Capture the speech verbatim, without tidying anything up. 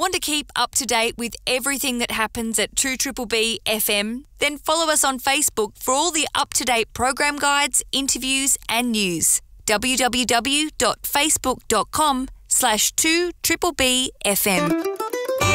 Want to keep up to date with everything that happens at two B B F M? Then follow us on Facebook for all the up-to-date program guides, interviews and news. w w w dot facebook dot com slash two B B B F M.